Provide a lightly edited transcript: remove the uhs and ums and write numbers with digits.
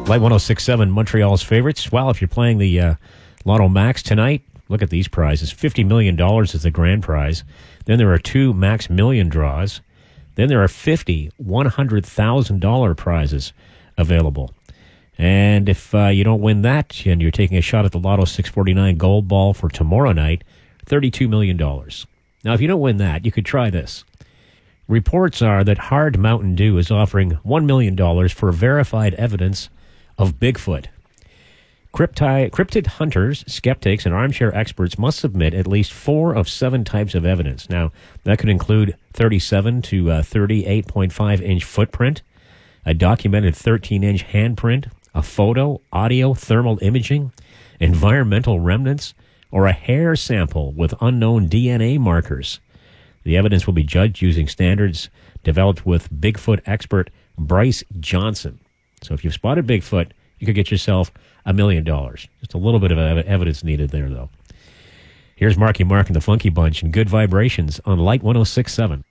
Light 106.7, Montreal's favorites. Well, if you're playing the Lotto Max tonight, look at these prizes. $50 million is the grand prize. Then there are 2 Max Million draws. Then there are 50 $100,000 prizes available. And if you don't win that, and you're taking a shot at the Lotto 649 Gold Ball for tomorrow night, $32 million. Now, if you don't win that, you could try this. Reports are that Hard Mountain Dew is offering $1 million for verified evidence of Bigfoot. Cryptid hunters, skeptics, and armchair experts must submit at least 4 of 7 types of evidence. Now, that could include 37 to 38.5-inch footprint, a documented 13-inch handprint, a photo, audio, thermal imaging, environmental remnants, or a hair sample with unknown DNA markers. The evidence will be judged using standards developed with Bigfoot expert Bryce Johnson. So if you've spotted Bigfoot, you could get yourself $1 million. Just a little bit of evidence needed there, though. Here's Marky Mark and the Funky Bunch and Good Vibrations on Light 106.7.